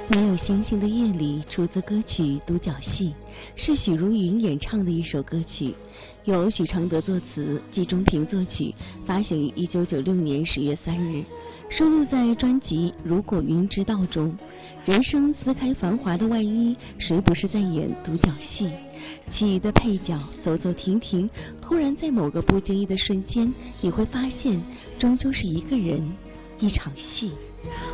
没有星星的夜里出自歌曲《独角戏》，是许茹芸演唱的一首歌曲，由许常德作词，季中平作曲，发行于1996年10月3日，收录在专辑《如果云知道》中。人生撕开繁华的外衣，谁不是在演独角戏？戏的配角走走停停，突然在某个不经意的瞬间，你会发现，终究是一个人，一场戏。